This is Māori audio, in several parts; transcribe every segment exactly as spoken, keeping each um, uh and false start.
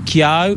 ki au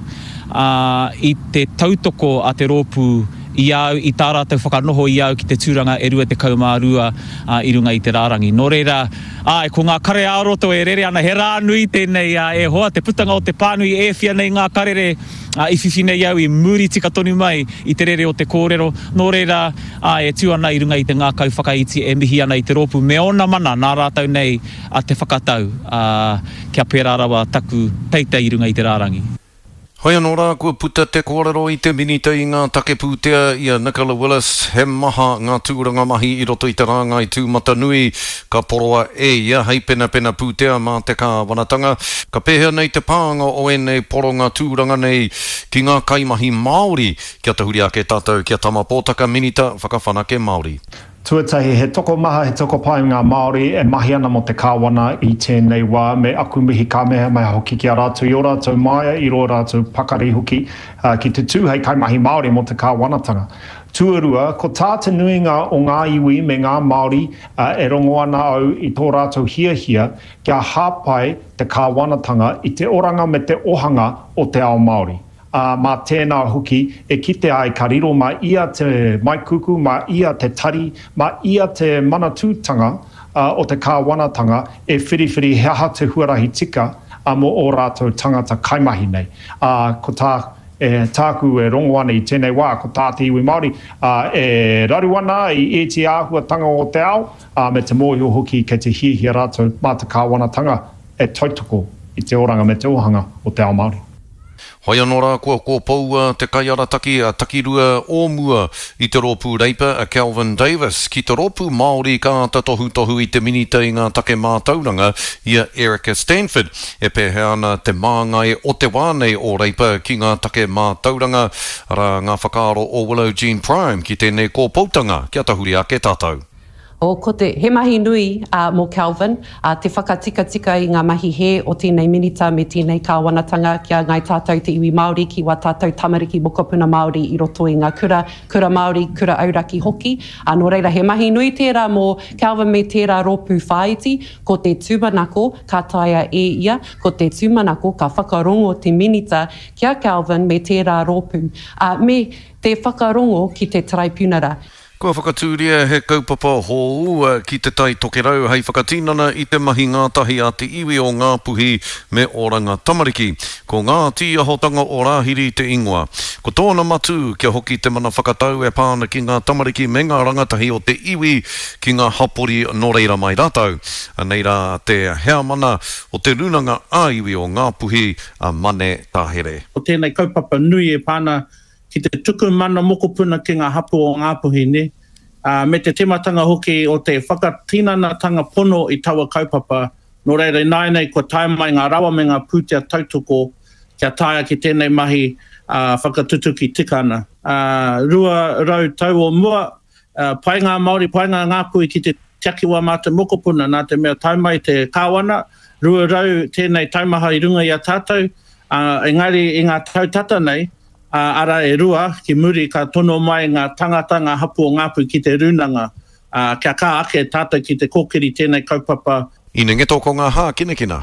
uh, i te tautoko a te rōpū i au, i tā rātou whakanoho i au ki te tūranga e rua te kaumārua uh, i runga i te rārangi. Nō reira, ai, ko ngā kare āroto e rere ana, he rā nui tēnei uh, e hoa, te putanga o te pānui e whia nei ngā karere uh, i whiwhi nei au i muri tika tonu mai i te rere o te kōrero. Nō reira, ai, e tū ana i runga i te ngā kau whakaiti e mihi ana i te rōpū. Me ona mana nā rātou nei a te whakatau uh, kia pērā rawa taku teitei i runga i te rārangi. Hoi anō rā, kua puta te kōrero i te minita i ngā take pūtea i a Nicola Willis, he maha ngā tūranga mahi i roto i te ranga i tūmata nui, ka poroa e ia hei pena pena pūtea mā te kāwanatanga. Ka pēhea nei te pānga o e nei poro ngā tūranga nei ki ngā kaimahi Māori, kia te huri ake tātou kia tama pōtaka minita whakawhanake Māori. Tuatahi, he toko maha, he toko pai ngā Māori e mahi ana mo te kāwana i tēnei wā, me aku mihi ka mea mai hoki ki a rātou i o rātou maia, i ro rātou pakari hoki uh, ki te tū hei kaimahi Māori mo te kāwanatanga. Tuarua, ko tāte nuinga o ngā iwi me ngā Māori uh, e rongo ana au i tō rātou hia hia kia hāpai te kāwanatanga i te oranga me te ohanga o te ao Māori. Uh, mā tēnā hoki e kite ai ka riro ma ia te maikuku, ma ia te tari, ma ia te manatūtanga uh, o te kāwanatanga e whiriwhiri hea te huarahi tika uh, mo o rātou tangata kaimahi nei. Uh, ko tā e tāku e rongo ana i tēnei wā, ko tā te iwi Māori uh, e raru ana i e te āhuatanga o te ao, uh, me te mōhio hoki ke te hihia rātou mā te kāwanatanga e tautoko i te oranga me te ohanga o te ao Māori. Hoi anō rā, kua kua paua te kaiarataki a takirua o mua i te rōpū reipa a Kelvin Davis. Ki te rōpū Māori ka tatohu tohu i te minita i ngā take mātauranga i a Erica Stanford. E pēhea ana te māngai o te wānei o reipa ki ngā take mātauranga ara ngā whakaaro o Willow Jean Prime ki tēnei kōpautanga kia tahuri ake tātou. O ko te he mahi nui uh, mō Kelvin, uh, te whakatika tika i ngā mahi he o tēnei minita me tēnei kāwanatanga kia ngai tātou te iwi Māori ki wā tātou tamariki mokopuna Māori i roto i ngā kura, kura Māori, kura auraki hoki. Uh, nō reira, he mahi nui tērā mō Kelvin me tērā rōpū whaiti, ko te tūmanako ka taia e ia, ko te tūmanako ka whakarongo te minita kia Kelvin me tērā rōpū. Uh, me te whakarongo ki te tribunara. Kua whakatūria he kaupapa hou ki te tai tokerau hei whakatīnana i te mahi ngātahi a te iwi o ngā puhi me oranga tamariki. Ko ngā tīahotanga o rāhiri te ingoa. Ko tōna matu kia hoki te mana whakatau e pāna ki ngā tamariki me ngā rangatahi o te iwi ki ngā hapori no reira mai rātau. Neira te hea mana o te runanga a iwi o ngā puhi a mane tāhere. O tēnei kaupapa nui e pāna ki te tuku mana mokopuna ki ngā hapu o ngā puhi ne. Uh, me te tematanga hoki o te whakatinanatanga pono i taua kaupapa, no reira nai nei ko tae mai ngā rawa me ngā pūtea tautoko kia taia ki tēnei mahi uh, whakatutuki tikana. Uh, rua rau tau o mua, uh, pai ngā Māori, pai ngā ngā puhi ki te tiakiwa mā te mokopuna, nā te mea tae mai te kāwana, rua rau tēnei taumaha i runga i a tātou, uh, engari i ngā tautata nei, Uh, ara e rua, ki muri ka tono mai ngā tangata, ngā hapu o ngāpu ki te runanga. Uh, kia kā ake tātou ki te kōkiri tēnei kaupapa. Ine nge tōko ngā hā, kina kina.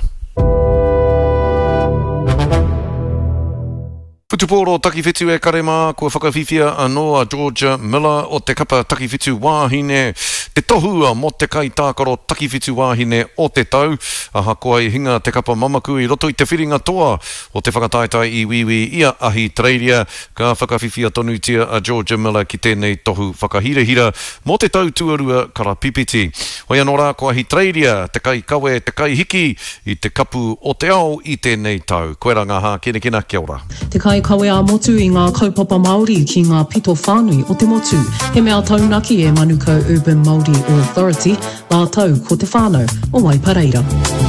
Putupōro takiwhitu e karema, kua whakawhiwhia anō a Georgia Miller o te kapa takiwhitu wāhine, te tohua mo te kai tākaro takiwhitu wāhine o te tau, aha koa i hinga te kapa mamaku i roto i te whiringa toa o te whakataitai i wiwi ia ahi treiria, ka whakawhiwhia tonutia a Georgia Miller ki tēnei tohu whakahirehira mo te tau tuarua karapipiti. Hoi anō rā koa hi treiria, te kai kawe, te kai hiki i te kapu o te ao i tēnei tau. Koera ngā hā, kina kina, kia ora. Te kai kawe a motu i ngā kaupapa Māori ki ngā pito whānui o te motu. He mea taunaki e Manukau Urban Māori Authority, lā tau ko te whānau o Waipareira.